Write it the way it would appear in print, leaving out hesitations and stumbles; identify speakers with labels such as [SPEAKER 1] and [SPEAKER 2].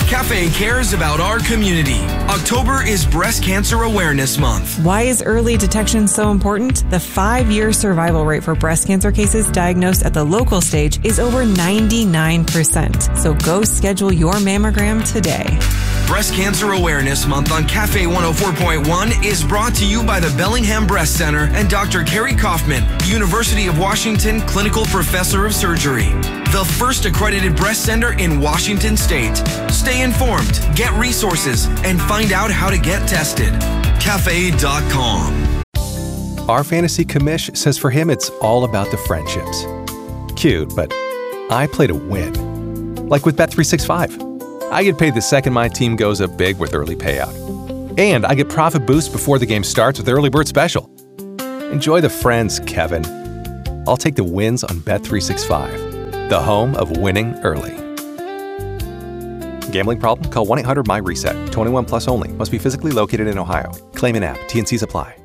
[SPEAKER 1] Cafe cares about our community. October is Breast Cancer Awareness Month.
[SPEAKER 2] Why is early detection so important? The 5-year survival rate for breast cancer cases diagnosed at the local stage is over 99%. So go schedule your mammogram today.
[SPEAKER 1] Breast Cancer Awareness Month on Cafe 104.1 is brought to you by the Bellingham Breast Center and Dr. Carrie Kaufman, University of Washington Clinical Professor of Surgery. The first accredited breast center in Washington State. Stay informed, get resources, and find out how to get tested. Cafe.com.
[SPEAKER 3] Our fantasy commish says for him it's all about the friendships. Cute, but I play to win. Like with Bet365. I get paid the second my team goes up big with early payout. And I get profit boost before the game starts with Early Bird Special. Enjoy the friends, Kevin. I'll take the wins on Bet365, the home of winning early. Gambling problem? Call 1-800-MY-RESET. 21 plus only. Must be physically located in Ohio. Claim in app. T&Cs apply.